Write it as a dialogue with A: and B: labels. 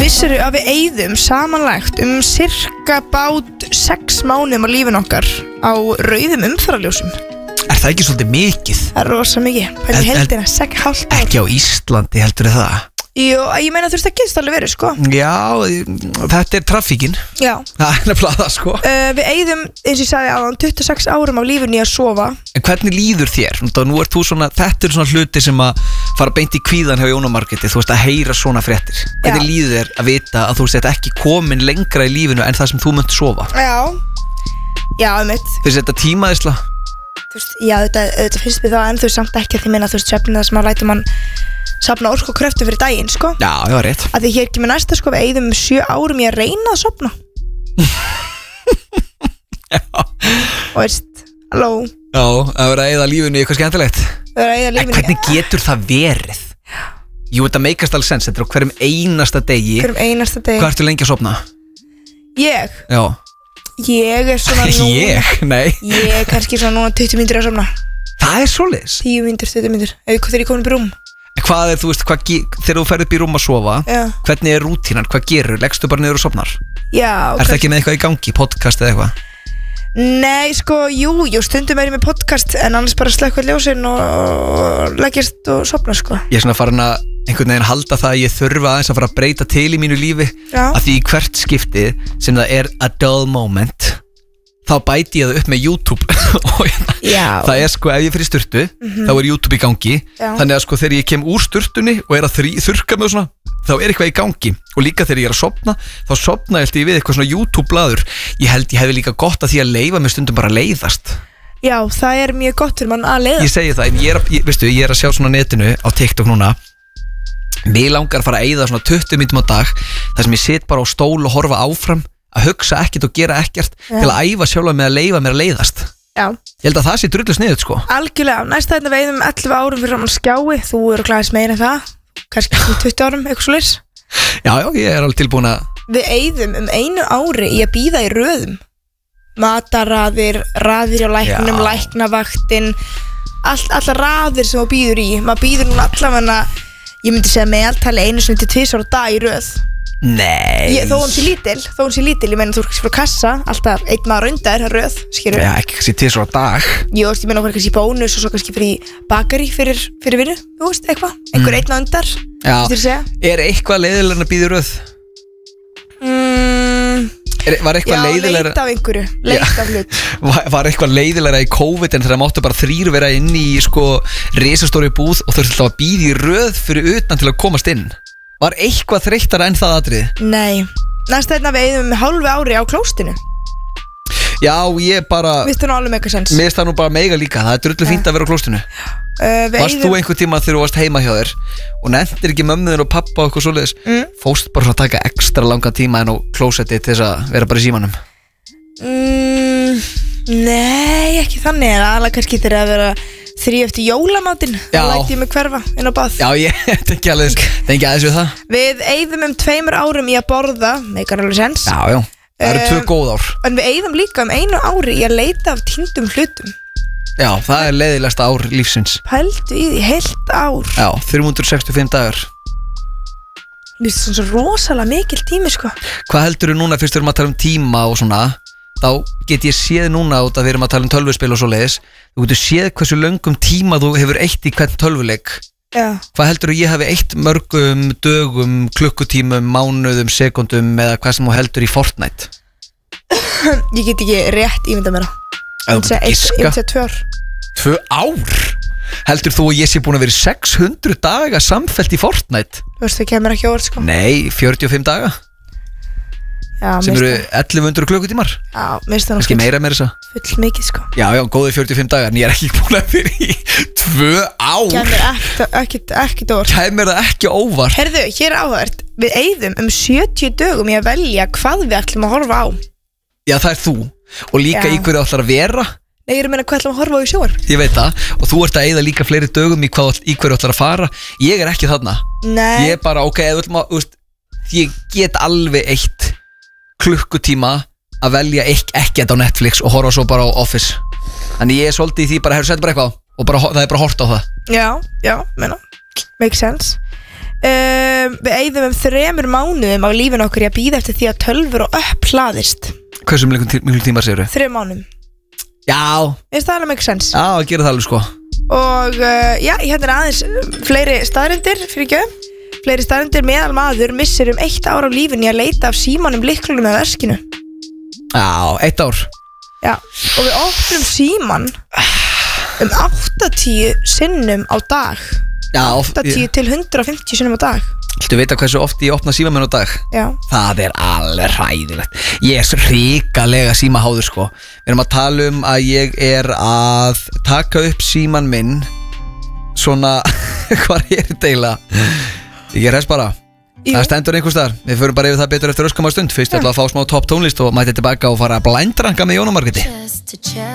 A: Vissirðu að við eyðum samanlagt cirka bát 6 mánuðum á lífin okkar á rauðum umferðarljósum?
B: Er það ekki svolítið mikið?
A: Það er rosa mikið, hvernig heldina, 6,5 ár.
B: Ekki á Íslandi, heldur þið það?
A: Jú, ég meina þú veist að getur alveg verið, sko.
B: Já, þetta er traffíkin.
A: Já.
B: Það er nefnilega það, sko.
A: Við eyðum, eins og ég sagði áðan, 26 árum af lífinu í að sofa.
B: En hvernig líður þér? Nú ert þú svona, þetta er svona hluti sem að fara beint í kvíðan hjá Jónamarketi, þú veist að heyra svona fréttir. Hvernig líður þér að vita að þú sett ekki komin lengra í lífinu en það sem þú munt sofa?
A: Já, einmitt.
B: Finnst þetta tímaðisla?
A: Já, þetta finnst mér það, en þú samt ekki að því minna, þú veist, svefnina sem að læta mann safna orku og kröftu fyrir daginn, sko.
B: Já, rétt.
A: Að því hér kemur næsta, sko, við eyðum 7 árum í að reyna að sofna.
B: Já.
A: Og veist, halló.
B: Já, að vera að eyða lífinu í eitthvað skemmtilegt. En hvernig getur það verið? Jú, þetta meikast alveg sens, þetta er á hverjum einasta degi. Hvað ertu lengi að sofna?
A: Ég?
B: Já.
A: Ég er svona
B: Nei.
A: Ég er kannski svona núna 20 mínútur að sofna.
B: Það er svoleiðis?
A: 10 mínútur, 20 mínútur þegar ég komin upp í rúm.
B: Hvað er, þú veist, þegar þú ferð upp í rúm að sofa, hvernig er rútínan, hvað gerur? Leggstu bara niður og sofnar?
A: Já.
B: Er það ekki með eitthvað í gangi, podcast eða eitthvað?
A: Nei, sko, jú, stundum er ég með podcast, en annars bara slökkva ljósin og leggjast og sofna, sko. Ég
B: er svona farin að einhvern veginn halda það að ég þurfa aðeins að fara að breyta til í mínu lífi. Að því í hvert skiptið sem það er a dull moment, þá bæti ég það upp með YouTube. Það er sko, ef ég fyrir sturtu, þá er YouTube í gangi. Þannig að sko þegar ég kem úr sturtunni og er að þurrka mig og svona, þá er eitthvað í gangi. Og líka þegar ég er að sofna, þá sofna ég við eitthvað svona YouTube-blaður. Ég held ég hefði líka gott að því að leyfa mér stundum bara að leiðast.
A: Já, það er mjög gott fyrir mann að leiðast.
B: Ég segi það, en ég er að sjá svona netinu á TikTok núna. Mér langar að fara að eyða svona 20 mínútum á dag, þar sem ég sit bara á stól og horfa áfram, að hugsa ekkert og gera ekkert, til að æfa sjálfa með að leyfa mér að leiðast. Já. Ég held að það sé drullu sniðugt, sko.
A: Algjörlega, næsta þetta við eyðum 11 árum fyrir framan skjái, þú eru klæðis meira en það, kannski 20 árum, eitthvað svoleiðis.
B: Já, ég er alveg tilbúin að...
A: Við eyðum 1 ári í að bíða í röðum. Mataraðir, raðir á læknum, læknavaktin, allar raðir sem þú býður í. Maður býður núna allavega, ég myndi segja meðaltali 1 til 2 ára dag í röð.
B: Nei.
A: Þó hún sé lítil, ég meina þú ert fyrir kassa, alltaf 1 maður undir röð, skilur.
B: Já, ekki kannski 2 ára dag.
A: Jú, ég meina okkur kannski bónus og svo kannski fyrir bakari fyrir vinnu, þú veist, eitthvað. Einhver 1 undir, þú segja.
B: Er eitthvað leiðilega að býða í röð? Var eitthvað leiðilega...
A: Já, leita af einhverju, leita af hlut.
B: Var eitthvað leiðilega í COVID en þegar máttu bara 3 vera inn í sko risastóri búð og þurfti alltaf að býða í röð fyrir utan til að komast inn? Var eitthvað þreyttara enn það atriði?
A: Nei, næsta þetta við eyðum hálfu ári á klóstinu.
B: Já, ég bara...
A: Mér finnst það nú alveg mega sens.
B: Mér finnst það nú bara mega líka, það er drullu fínt að vera á klóstinu. Varst þú einhver tíma þegar þú varst heima hjá þér og nefndir ekki mömmuðin og pappa og eitthvað svoleiðis, fóst bara að taka ekstra langa tíma en á klósetti til þess að vera bara í símanum?
A: Nei, ekki þannig. Alveg kannski þegar að vera 3 eftir jólamatinn, þá læti ég mig hverfa inn á bað. Já, ég tengi aðeins við það. Við eyðum 2 árum í að borða, meikar alveg sens.
B: Já, það eru 2 góð ár.
A: En við eyðum líka 1 ári í að leita af týndum hlutum.
B: Já, það er leiðilegasta ár lífsins.
A: Pældu í því, heilt ár.
B: Já, 365 dagar.
A: Þetta er svona svo rosalega mikil tími, sko.
B: Hvað heldurðu núna fyrst við erum að tala um tíma og svona? Þá get ég séð núna út að við erum að tala um tölvuspil og svoleiðis. Þú getur séð hversu löngum tíma þú hefur eytt í hvern tölvuleik.
A: Já.
B: Hvað heldurðu ég hafi eytt mörgum dögum, klukkutímum, mánuðum, sekundum eða hvað sem þú heldur í Fortnite?
A: Ég get ekki rétt ímynda mér það. Ég myndi að 2 ár.
B: 2 ár? Heldur þú að ég sé búin að vera 600 daga samfellt í Fortnite?
A: Þú veist, það kemur ekki orð, sko.
B: Nei, 45 daga.
A: Já,
B: sem eru 1100 klukkutímar.
A: Já, mér finnst það
B: kannski meira með þess að
A: full mikið, sko.
B: Já, góði 45 dagar, en ég er ekki búin að vera í 2 ár.
A: Kæmur ekki óvart.
B: Kæmur það ekki óvart.
A: Herðu, hér er áhugavert. Við eyðum 70 dögum í að velja hvað við ætlum að horfa á.
B: Já, það er þú. Og líka í hverju ætlar að vera.
A: Nei, ég er að meina hvað ætlum að horfa á í sjónvarp.
B: Ég veit það, og þú ert að eyða líka fleiri dögum í hverju ætlar að fara. Ég er ekki þarna.
A: Nei.
B: Ég er bara, ég get alveg 1 klukkutíma að velja ekki á Netflix og horfa svo bara á Office. Þannig ég er svolítið í því bara, senda bara eitthvað og það er bara hort á það.
A: Já, meina, make sense. Við eyðum 3 mánuðum á lífinu okkur í að bíða eftir því að tölvur og upp hlaðist.
B: Hversu miklu tímar segirðu?
A: 3 mánuðum.
B: Já.
A: Það alveg make sense?
B: Já, gera það alveg sko.
A: Og já, hérna aðeins fleiri staðreyndir, fleiri staðreyndir. Meðal maður missir 1 ár á lífinu í að leita af símanum, lyklunum eða veskinu.
B: Já, 1 ár.
A: Já, og við opnum síman 80 sinnum á dag. Já, 80 til 150 sinnum á dag.
B: Viltu vita hversu oft ég opna síma minn á dag?
A: Já.
B: Það alveg hræðilegt. Ég hrikalega símaháður sko. Við erum að tala að ég að taka upp síman minn svona, hvað þetta eiginlega? Ég hress bara. Það stendur einhvers þar. Við förum bara yfir það betur eftir öskamar stund. Fyrst ætla að fá smá topp tónlist og mæti tilbaka og fara að blændranka með Jóna Margréti.